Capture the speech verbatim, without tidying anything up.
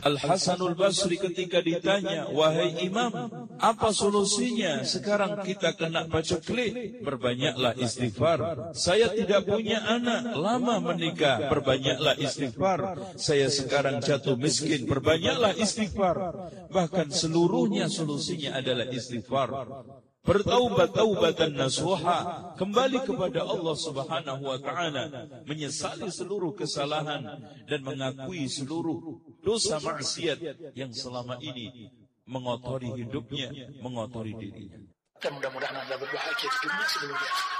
Al-Hasanul Basri ketika ditanya, wahai imam, apa solusinya? Sekarang kita kena paceklik, berbanyaklah istighfar. Saya tidak punya anak, lama menikah, berbanyaklah istighfar. Saya sekarang jatuh miskin, berbanyaklah istighfar. Bahkan seluruhnya solusinya adalah istighfar. Bertaubat taubatan nasuha, kembali kepada Allah Subhanahu wa taala, menyesali seluruh kesalahan dan mengakui seluruh dosa maksiat yang selama ini mengotori hidupnya, mengotori dirinya. Dan mudah-mudahan Anda berbahagia di dunia sebelum di akhirat.